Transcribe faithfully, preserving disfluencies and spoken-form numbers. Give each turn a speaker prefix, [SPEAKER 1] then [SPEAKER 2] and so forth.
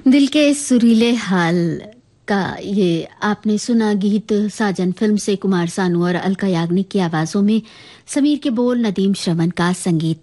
[SPEAKER 1] दिल के सुरीले हाल का ये आपने सुना गीत साजन फिल्म से कुमार सानू और अलका याग्निक की आवाजों में, समीर के बोल, नदीम श्रवण का संगीत